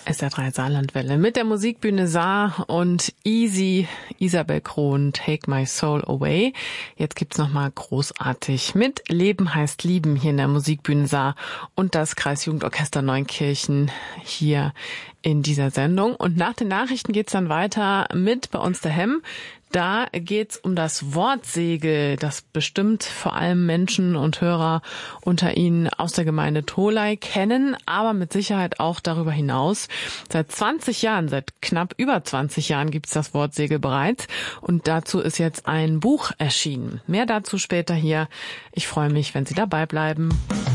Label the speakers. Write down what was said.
Speaker 1: SR3 Saarlandwelle mit der Musikbühne Saar und Easy, Isabel Krohn, Take My Soul Away. Jetzt gibt's nochmal großartig mit Leben heißt Lieben hier in der Musikbühne Saar und das Kreisjugendorchester Neunkirchen hier in dieser Sendung. Und nach den Nachrichten geht's dann weiter mit bei uns daheim. Da geht's um das Wortsegel, das bestimmt vor allem Menschen und Hörer unter Ihnen aus der Gemeinde Tholey kennen, aber mit Sicherheit auch darüber hinaus. Seit 20 Jahren, seit knapp über 20 Jahren gibt's das Wortsegel bereits und dazu ist jetzt ein Buch erschienen. Mehr dazu später hier. Ich freue mich, wenn Sie dabei bleiben.